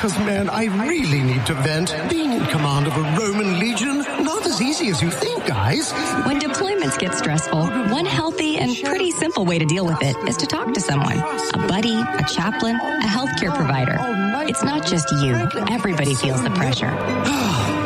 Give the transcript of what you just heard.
Because, man, I really need to vent. Being in command of a Roman legion, not as easy as you think, guys. When deployments get stressful, one healthy and pretty simple way to deal with it is to talk to someone. A buddy, a chaplain, a healthcare provider. It's not just you. Everybody feels the pressure.